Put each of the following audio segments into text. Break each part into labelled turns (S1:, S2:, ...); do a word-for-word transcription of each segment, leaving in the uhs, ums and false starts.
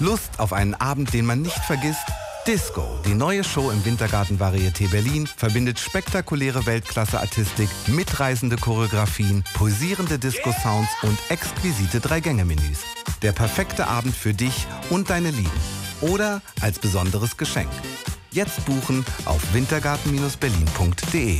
S1: Lust auf einen Abend, den man nicht vergisst? Disco, die neue Show im Wintergarten Varieté Berlin, verbindet spektakuläre Weltklasse-Artistik, mitreißende Choreografien, pulsierende Disco-Sounds und exquisite Drei-Gänge-Menüs. Der perfekte Abend für dich und deine Lieben. Oder als besonderes Geschenk. Jetzt buchen auf wintergarten Berlin punkt de.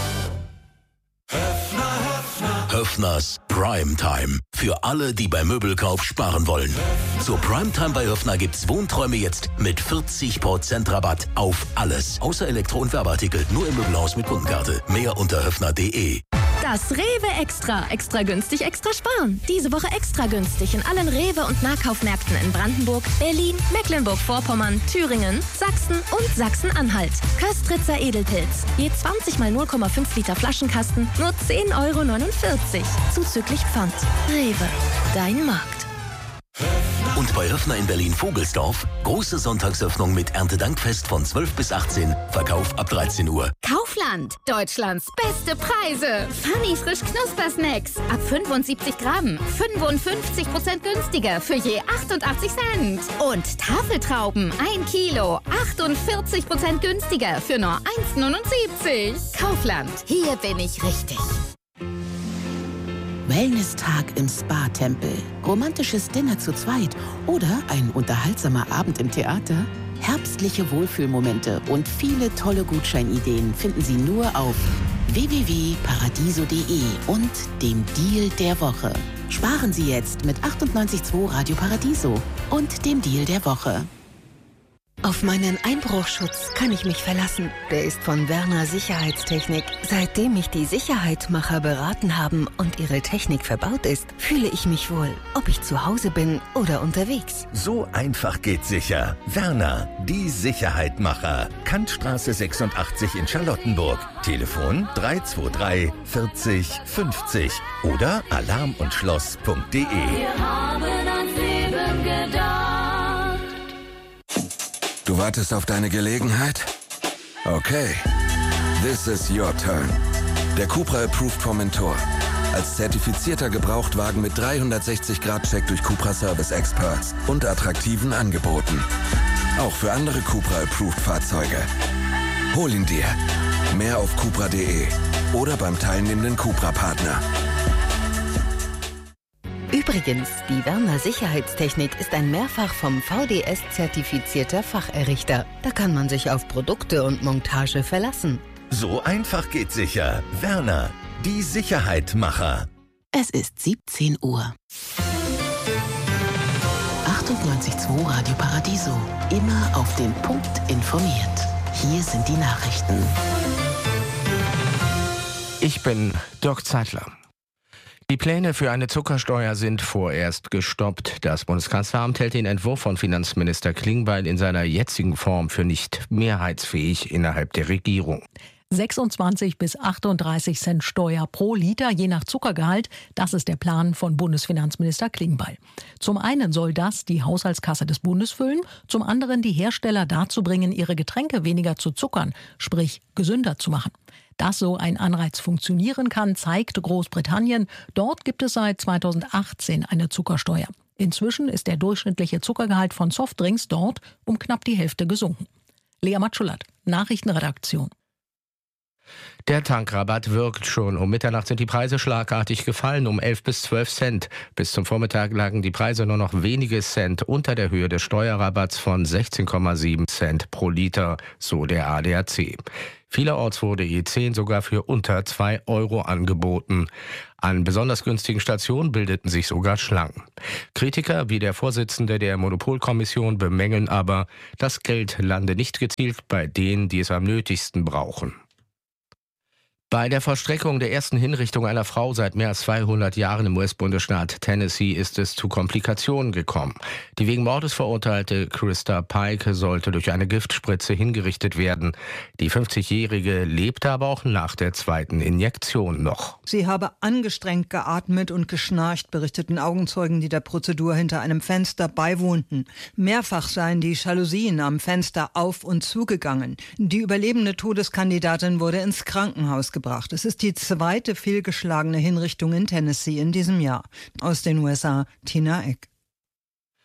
S2: Höffners Primetime. Für alle, die beim Möbelkauf sparen wollen. Zur Primetime bei Höffner gibt's Wohnträume jetzt mit vierzig Prozent Rabatt auf alles. Außer Elektro- und Werbeartikel. Nur im Möbelhaus mit Kundenkarte. Mehr unter höffner punkt de.
S3: Das Rewe Extra. Extra günstig, extra sparen. Diese Woche extra günstig in allen Rewe- und Nahkaufmärkten in Brandenburg, Berlin, Mecklenburg-Vorpommern, Thüringen, Sachsen und Sachsen-Anhalt. Köstritzer Edelpilz. Je zwanzig mal null Komma fünf Liter Flaschenkasten nur zehn Euro neunundvierzig. Zuzüglich Pfand. Rewe. Dein Markt.
S2: Und bei Höffner in Berlin-Vogelsdorf große Sonntagsöffnung mit Erntedankfest von zwölf bis achtzehn, Verkauf ab dreizehn Uhr.
S4: Kaufland, Deutschlands beste Preise. Funny frisch Knuspersnacks ab fünfundsiebzig Gramm, fünfundfünfzig Prozent günstiger für je achtundachtzig Cent. Und Tafeltrauben, ein Kilo, achtundvierzig Prozent günstiger für nur eins neunundsiebzig. Kaufland, hier bin ich richtig.
S5: Wellness-Tag im Spa-Tempel, romantisches Dinner zu zweit oder ein unterhaltsamer Abend im Theater? Herbstliche Wohlfühlmomente und viele tolle Gutscheinideen finden Sie nur auf w w w punkt paradiso punkt de und dem Deal der Woche. Sparen Sie jetzt mit achtundneunzig Komma zwei Radio Paradiso und dem Deal der Woche.
S6: Auf meinen Einbruchschutz kann ich mich verlassen. Der ist von Werner Sicherheitstechnik. Seitdem mich die Sicherheitmacher beraten haben und ihre Technik verbaut ist, fühle ich mich wohl, ob ich zu Hause bin oder unterwegs.
S7: So einfach geht sicher. Werner, die Sicherheitmacher. Kantstraße sechsundachtzig in Charlottenburg. Telefon drei zwei drei vierzig fünfzig oder alarm und schloss punkt de.
S8: Wir haben ans Leben gedacht.
S9: Du wartest auf deine Gelegenheit? Okay. This is your turn. Der Cupra Approved Formentor. Als zertifizierter Gebrauchtwagen mit dreihundertsechzig Grad Check durch Cupra Service Experts und attraktiven Angeboten. Auch für andere Cupra Approved Fahrzeuge. Hol ihn dir. Mehr auf cupra punkt de oder beim teilnehmenden Cupra-Partner.
S6: Übrigens, die Werner Sicherheitstechnik ist ein mehrfach vom V D S-zertifizierter Facherrichter. Da kann man sich auf Produkte und Montage verlassen.
S7: So einfach geht sicher. Werner, die Sicherheitmacher.
S5: Es ist siebzehn Uhr. achtundneunzig Komma zwei Radio Paradiso. Immer auf den Punkt informiert. Hier sind die Nachrichten.
S10: Ich bin Dirk Zeitler. Die Pläne für eine Zuckersteuer sind vorerst gestoppt. Das Bundeskanzleramt hält den Entwurf von Finanzminister Klingbeil in seiner jetzigen Form für nicht mehrheitsfähig innerhalb der Regierung.
S11: sechsundzwanzig bis achtunddreißig Cent Steuer pro Liter, je nach Zuckergehalt. Das ist der Plan von Bundesfinanzminister Klingbeil. Zum einen soll das die Haushaltskasse des Bundes füllen, zum anderen die Hersteller dazu bringen, ihre Getränke weniger zu zuckern, sprich gesünder zu machen. Dass so ein Anreiz funktionieren kann, zeigt Großbritannien. Dort gibt es seit zweitausendachtzehn eine Zuckersteuer. Inzwischen ist der durchschnittliche Zuckergehalt von Softdrinks dort um knapp die Hälfte gesunken. Lea Matschulat, Nachrichtenredaktion.
S10: Der Tankrabatt wirkt schon. Um Mitternacht sind die Preise schlagartig gefallen, um elf bis zwölf Cent. Bis zum Vormittag lagen die Preise nur noch wenige Cent unter der Höhe des Steuerrabatts von sechzehn Komma sieben Cent pro Liter, so der A D A C. Vielerorts wurde E zehn sogar für unter zwei Euro angeboten. An besonders günstigen Stationen bildeten sich sogar Schlangen. Kritiker wie der Vorsitzende der Monopolkommission bemängeln aber, das Geld lande nicht gezielt bei denen, die es am nötigsten brauchen. Bei der Vollstreckung der ersten Hinrichtung einer Frau seit mehr als zweihundert Jahren im U S-Bundesstaat Tennessee ist es zu Komplikationen gekommen. Die wegen Mordes verurteilte Krista Pike sollte durch eine Giftspritze hingerichtet werden. Die fünfzigjährige lebte aber auch nach der zweiten Injektion noch.
S12: Sie habe angestrengt geatmet und geschnarcht, berichteten Augenzeugen, die der Prozedur hinter einem Fenster beiwohnten. Mehrfach seien die Jalousien am Fenster auf und zugegangen. Die überlebende Todeskandidatin wurde ins Krankenhaus gebracht. Es ist die zweite fehlgeschlagene Hinrichtung in Tennessee in diesem Jahr. Aus den U S A, Tina Eck.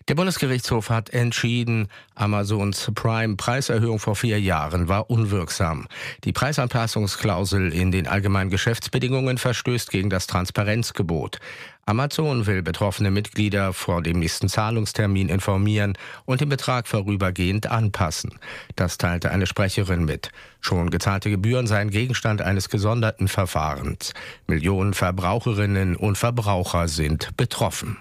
S10: Der Bundesgerichtshof hat entschieden, Amazons Prime-Preiserhöhung vor vier Jahren war unwirksam. Die Preisanpassungsklausel in den allgemeinen Geschäftsbedingungen verstößt gegen das Transparenzgebot. Amazon will betroffene Mitglieder vor dem nächsten Zahlungstermin informieren und den Betrag vorübergehend anpassen. Das teilte eine Sprecherin mit. Schon gezahlte Gebühren seien Gegenstand eines gesonderten Verfahrens. Millionen Verbraucherinnen und Verbraucher sind betroffen.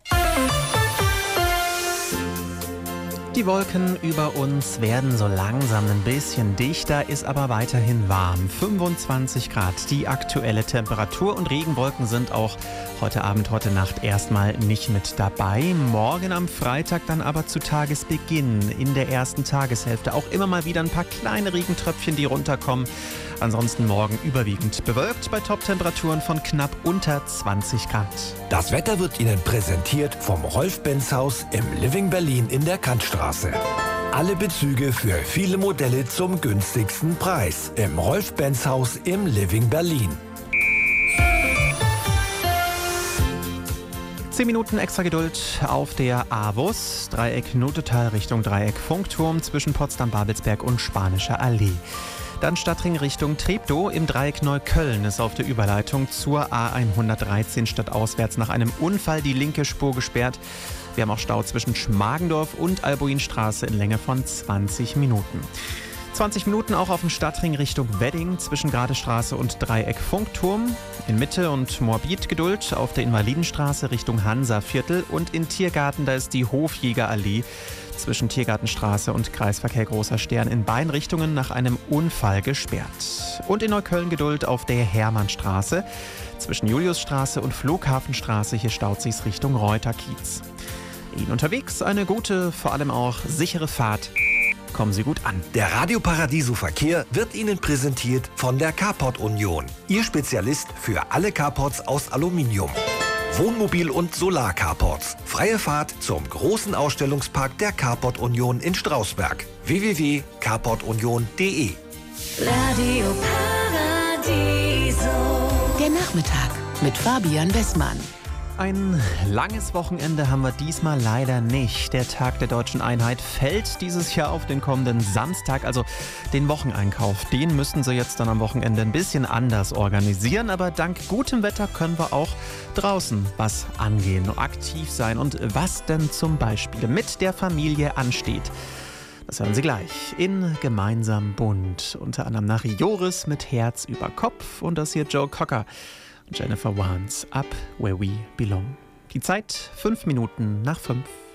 S13: Die Wolken über uns werden so langsam ein bisschen dichter, ist aber weiterhin warm. fünfundzwanzig Grad, die aktuelle Temperatur, und Regenwolken sind auch heute Abend, heute Nacht erstmal nicht mit dabei. Morgen am Freitag dann aber zu Tagesbeginn in der ersten Tageshälfte auch immer mal wieder ein paar kleine Regentröpfchen, die runterkommen. Ansonsten morgen überwiegend bewölkt bei Toptemperaturen von knapp unter zwanzig Grad.
S14: Das Wetter wird Ihnen präsentiert vom Rolf-Benz-Haus im Living Berlin in der Kantstraße. Alle Bezüge für viele Modelle zum günstigsten Preis im Rolf-Benz-Haus im Living Berlin.
S13: Zehn Minuten extra Geduld auf der A W U S, Dreieck Notetal Richtung Dreieck Funkturm zwischen Potsdam-Babelsberg und Spanischer Allee. Dann Stadtring Richtung Treptow im Dreieck Neukölln ist auf der Überleitung zur A hundertdreizehn stadtauswärts nach einem Unfall die linke Spur gesperrt. Wir haben auch Stau zwischen Schmargendorf und Albuinstraße in Länge von zwanzig Minuten. zwanzig Minuten auch auf dem Stadtring Richtung Wedding zwischen Gradestraße und Dreieck Funkturm. In Mitte und Moabit Geduld auf der Invalidenstraße Richtung Hansaviertel, und in Tiergarten, da ist die Hofjägerallee zwischen Tiergartenstraße und Kreisverkehr Großer Stern in beiden Richtungen nach einem Unfall gesperrt. Und in Neukölln Geduld auf der Hermannstraße zwischen Juliusstraße und Flughafenstraße, hier staut sich's Richtung Reuter-Kiez. Ihnen unterwegs eine gute, vor allem auch sichere Fahrt. Kommen Sie gut an.
S14: Der Radio Paradiso Verkehr wird Ihnen präsentiert von der Carport Union. Ihr Spezialist für alle Carports aus Aluminium. Wohnmobil- und Solar-Carports. Freie Fahrt zum großen Ausstellungspark der Carport Union in Strausberg. w w w punkt carport union punkt d e.
S8: Radio Paradiso.
S5: Der Nachmittag mit Fabian Wessmann.
S13: Ein langes Wochenende haben wir diesmal leider nicht. Der Tag der Deutschen Einheit fällt dieses Jahr auf den kommenden Samstag, also den Wocheneinkauf. Den müssen Sie jetzt dann am Wochenende ein bisschen anders organisieren, aber dank gutem Wetter können wir auch draußen was angehen, aktiv sein. Und was denn zum Beispiel mit der Familie ansteht, das hören Sie gleich in Gemeinsam bunt. Unter anderem nach Joris mit Herz über Kopf und das hier Joe Cocker. Jennifer Warnes, Up Where We Belong. Die Zeit fünf Minuten nach fünf.